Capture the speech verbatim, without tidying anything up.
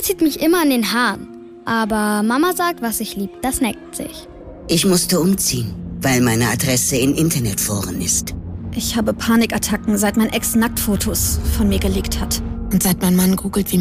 Onkel zieht mich immer an den Haaren. Aber Mama sagt, was ich lieb, das neckt sich. Ich musste umziehen, weil meine Adresse in Internetforen ist. Ich habe Panikattacken, seit mein Ex Nacktfotos von mir gelegt hat. Und seit mein Mann googelt, wie